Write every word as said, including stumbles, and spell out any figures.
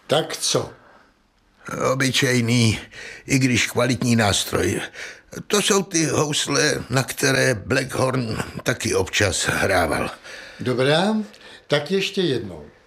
Tak co? Obyčejný, i když kvalitní nástroj. To jsou ty housle, na které Blackhorn taky občas hrával. Dobrá, tak ještě jednou.